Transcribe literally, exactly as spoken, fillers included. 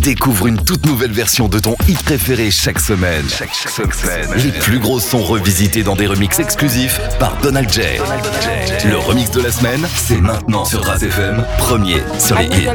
Découvre une toute nouvelle version de ton hit préféré chaque semaine. Chaque, chaque, chaque semaine. Les plus gros sons revisités dans des remixes exclusifs par Donald J. Le remix de la semaine, c'est maintenant sur Raz F M, premier sur les hits.